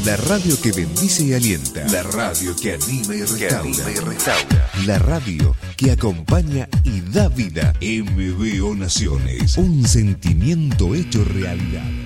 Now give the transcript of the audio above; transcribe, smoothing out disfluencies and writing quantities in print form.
La radio que bendice y alienta. La radio que anima y restaura. La radio que acompaña y da vida. MBO Naciones. Un sentimiento hecho realidad.